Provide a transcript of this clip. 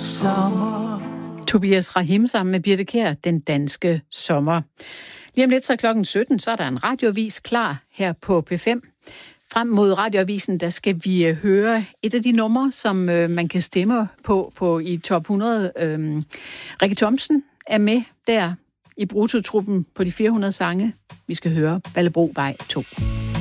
sommer. Tobias Rahim sammen med Birthe Kjær, Den danske sommer. Lige om lidt, så klokken 17, så er der en radioavis klar her på P5. Frem mod radioavisen, der skal vi høre et af de numre, som man kan stemme på i top 100. Rikke Thomsen er med der i brutotruppen på de 400 sange. Vi skal høre Ballebrovej 2.